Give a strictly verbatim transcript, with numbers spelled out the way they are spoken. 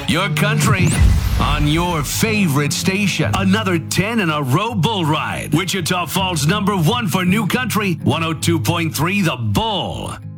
Your country on your favorite station. Another ten in a row bull ride. Wichita Falls number one for New Country, one oh two point three The Bull.